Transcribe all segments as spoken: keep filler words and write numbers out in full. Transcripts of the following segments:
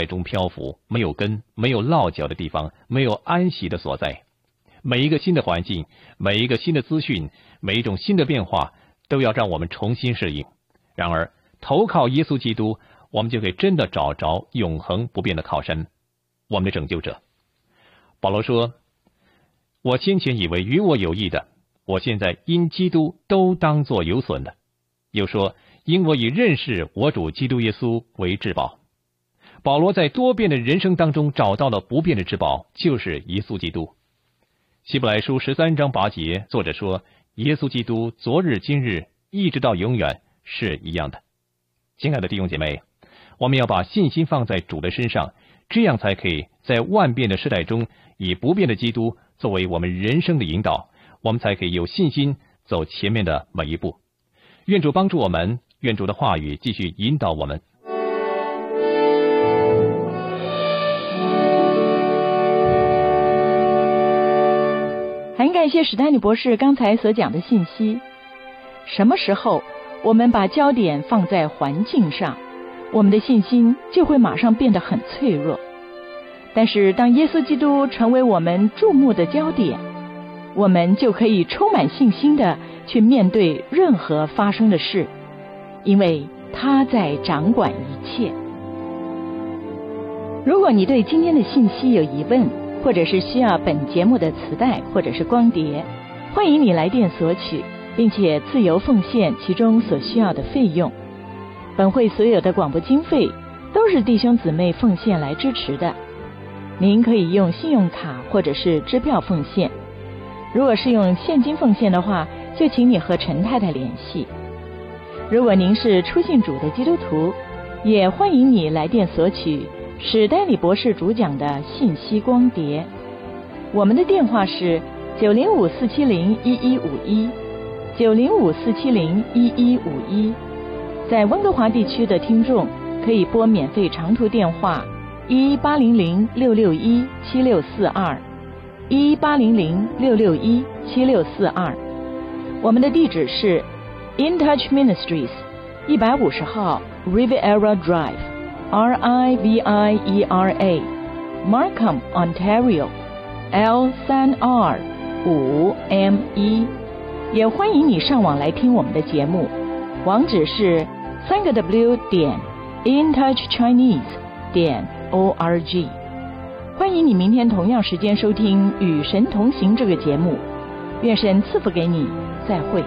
中漂浮，没有根，没有落脚的地方，没有安息的所在。每一个新的环境，每一个新的资讯，每一种新的变化，都要让我们重新适应。然而，投靠耶稣基督，我们就可以真的找着永恒不变的靠山，我们的拯救者。保罗说，我先前以为与我有益的，我现在因基督都当作有损的。又说，因我以认识我主基督耶稣为至宝。保罗在多变的人生当中找到了不变的至宝，就是耶稣基督。希伯来书十三章八节，作者说，耶稣基督昨日今日一直到永远是一样的。亲爱的弟兄姐妹，我们要把信心放在主的身上，这样才可以在万变的时代中，以不变的基督作为我们人生的引导，我们才可以有信心走前面的每一步。愿主帮助我们，愿主的话语继续引导我们。 很感谢史丹利博士刚才所讲的信息。什么时候我们把焦点放在环境上，我们的信心就会马上变得很脆弱。但是当耶稣基督成为我们注目的焦点，我们就可以充满信心地去面对任何发生的事，因为他在掌管一切。如果你对今天的信息有疑问，或者是需要本节目的磁带或者是光碟，欢迎你来电索取，并且自由奉献其中所需要的费用。本会所有的广播经费都是弟兄姊妹奉献来支持的。您可以用信用卡或者是支票奉献，如果是用现金奉献的话，就请你和陈太太联系。如果您是初信主的基督徒，也欢迎你来电索取史丹利博士主讲的信息光碟。我们的电话是九零五四七零一一五一，九零五四七零一一五一。在温哥华地区的听众可以拨免费长途电话一八零零六六一七六四二，一八零零六六一七六四二。我们的地址是 In Touch Ministries 一百五十号 Riviera Drive。R I V I E R A Markham, Ontario L 三 R 五 M 一。也欢迎你上网来听我们的节目，网址是三个 W 点 intouchchinese 点 O R G。欢迎你明天同样时间收听《与神同行》这个节目，愿神赐福给你，再会。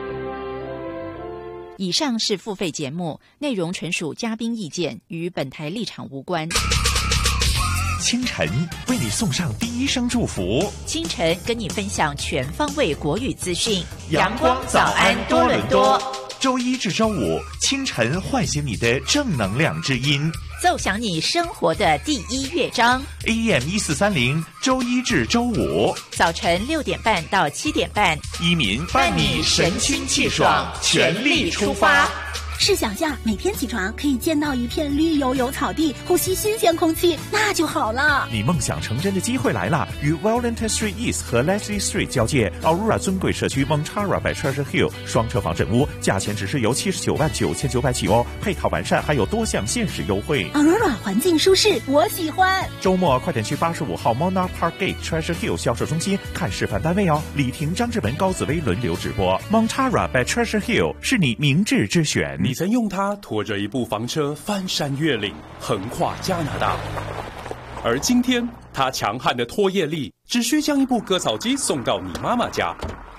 以上是付费节目，内容纯属嘉宾意见，与本台立场无关。 清晨为你送上第一声祝福， 清晨跟你分享全方位国语资讯。 阳光早安多伦多，周一至周五清晨唤醒你的正能量之音， 奏响你生活的第一乐章。 A M 一四三零，周一至周五早晨六点半到七点半， 依民伴你神清气爽，全力出发。 试想下，每天起床可以见到一片绿油油草地，呼吸新鲜空气，那就好了。 你梦想成真的机会来了！与 Wellington Street East 和 Leslie Street 交界 ，Aurora 尊贵社区 Montara by Treasure Hill 双车房整屋，价钱只是由七十九万九千九百起哦，配套完善，还有多项限时优惠。 Aurora 环境舒适，我喜欢。 周末快点去八十五号 Monarch Park Gate Treasure Hill 销售中心看示范单位哦。李婷、张志文、高紫薇轮流直播。Montara by Treasure Hill 是你明智之选。 你曾用它拖着一部房车翻山越岭，横跨加拿大，而今天它强悍的拖曳力只需将一部割草机送到你妈妈家。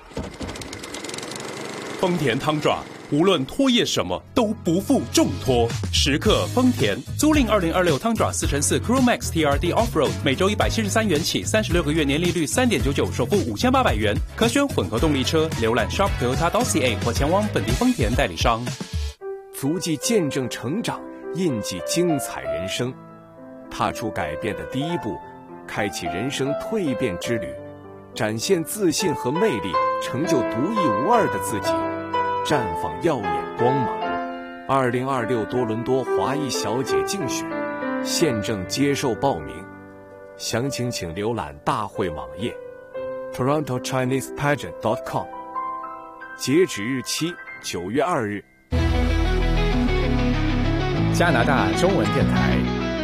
丰田汤爪，无论拖曳什么都不负重托，时刻丰田。租赁二零二六汤爪四乘四 Crew Max T R D Offroad， 每周一百七十三元起，三十六个月年利率三点九九，首付五千八百元，可选混合动力车。浏览 shop toyota dot c a 或前往本地丰田代理商。 足迹见证成长，印记精彩人生，踏出改变的第一步，开启人生蜕变之旅，展现自信和魅力，成就独一无二的自己，绽放耀眼光芒。二零二六多伦多华裔小姐竞选现正接受报名，详情请浏览大会网页 toronto chinese pageant dot com， 截止日期九月二日。 加拿大中文电台